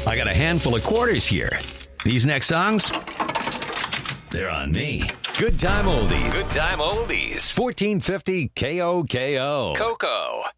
I got a handful of quarters here. These next songs, they're on me. Good time oldies. Good time oldies. 1450 KOKO. Coco.